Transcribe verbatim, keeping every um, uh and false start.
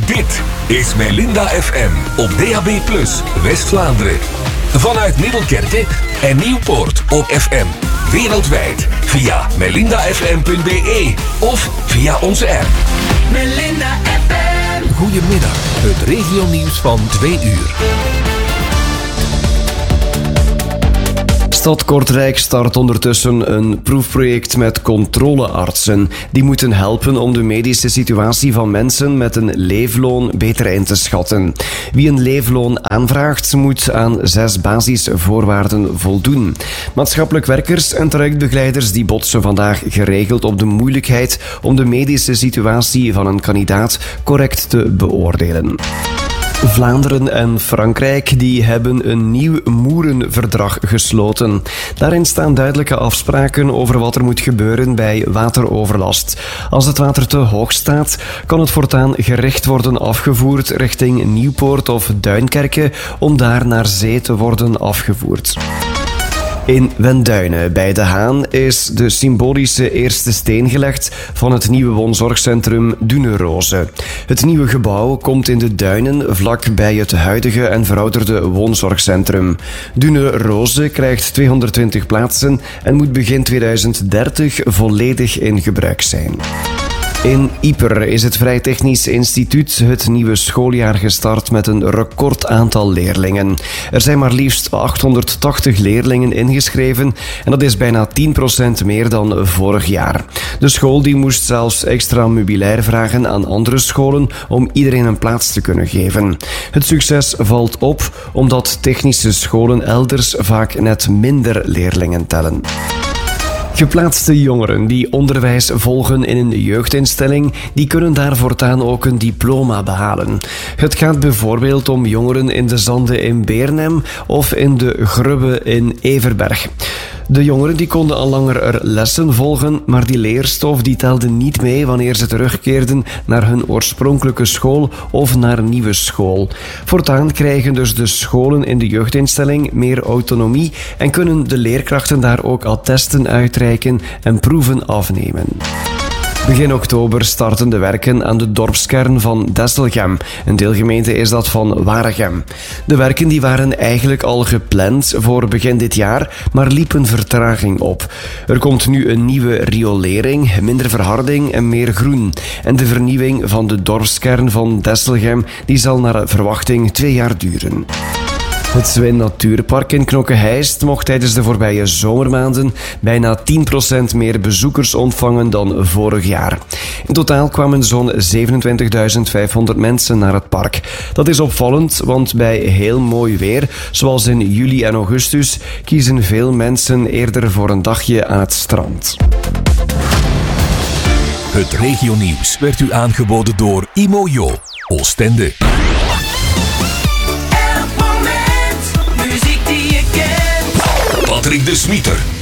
Dit is Melinda F M op D A B plus, West-Vlaanderen. Vanuit Middelkerke en Nieuwpoort op F M. Wereldwijd via melinda f m punt b e of via onze app. Melinda F M. Goedemiddag, het regionieuws van twee uur. Stad Kortrijk start ondertussen een proefproject met controleartsen. Die moeten helpen om de medische situatie van mensen met een leefloon beter in te schatten. Wie een leefloon aanvraagt, moet aan zes basisvoorwaarden voldoen. Maatschappelijk werkers en trajectbegeleiders die botsen vandaag geregeld op de moeilijkheid om de medische situatie van een kandidaat correct te beoordelen. Vlaanderen en Frankrijk die hebben een nieuw Moerenverdrag gesloten. Daarin staan duidelijke afspraken over wat er moet gebeuren bij wateroverlast. Als het water te hoog staat, kan het voortaan gerecht worden afgevoerd richting Nieuwpoort of Duinkerke om daar naar zee te worden afgevoerd. In Wenduinen bij De Haan is de symbolische eerste steen gelegd van het nieuwe woonzorgcentrum Dunerose. Het nieuwe gebouw komt in de duinen vlak bij het huidige en verouderde woonzorgcentrum. Dunerose krijgt tweehonderdtwintig plaatsen en moet begin tweeduizend dertig volledig in gebruik zijn. In Ieper is het Vrij Technisch Instituut het nieuwe schooljaar gestart met een record aantal leerlingen. Er zijn maar liefst achthonderdtachtig leerlingen ingeschreven en dat is bijna tien procent meer dan vorig jaar. De school die moest zelfs extra meubilair vragen aan andere scholen om iedereen een plaats te kunnen geven. Het succes valt op omdat technische scholen elders vaak net minder leerlingen tellen. Geplaatste jongeren die onderwijs volgen in een jeugdinstelling, die kunnen daar voortaan ook een diploma behalen. Het gaat bijvoorbeeld om jongeren in de Zanden in Beernem of in de Grubbe in Everberg. De jongeren die konden al langer er lessen volgen, maar die leerstof die telde niet mee wanneer ze terugkeerden naar hun oorspronkelijke school of naar een nieuwe school. Voortaan krijgen dus de scholen in de jeugdinstelling meer autonomie en kunnen de leerkrachten daar ook attesten uitreiken en proeven afnemen. Begin oktober starten de werken aan de dorpskern van Desselgem. Een deelgemeente is dat van Waregem. De werken die waren eigenlijk al gepland voor begin dit jaar, maar liepen vertraging op. Er komt nu een nieuwe riolering, minder verharding en meer groen. En de vernieuwing van de dorpskern van Desselgem die zal naar verwachting twee jaar duren. Het Zwin Natuurpark in Knokke-Heist mocht tijdens de voorbije zomermaanden bijna tien procent meer bezoekers ontvangen dan vorig jaar. In totaal kwamen zo'n zevenentwintigduizend vijfhonderd mensen naar het park. Dat is opvallend, want bij heel mooi weer, zoals in juli en augustus, kiezen veel mensen eerder voor een dagje aan het strand. Het regionieuws werd u aangeboden door Imojo, Oostende. Patrick de Smieter